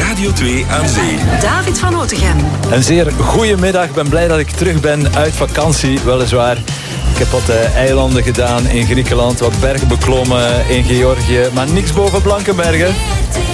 Radio 2 aan Zee. David van Otegem. Een zeer goede middag. Ik ben blij dat ik terug ben uit vakantie, weliswaar. Ik heb wat eilanden gedaan in Griekenland, wat bergen beklommen in Georgië, maar niks boven Blankenbergen.